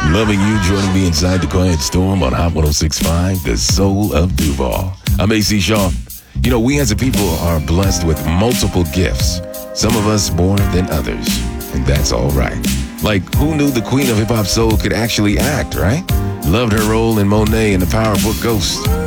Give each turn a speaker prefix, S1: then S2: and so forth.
S1: Loving you joining me inside the Quiet Storm on Hot 106.5, the soul of Duval. I'm AC Shaw. You know, we as a people are blessed with multiple gifts. Some of us more than others, and that's all right. Like, who knew the queen of hip-hop soul could actually act, right? Loved her role in Monet in The Power Book Ghost.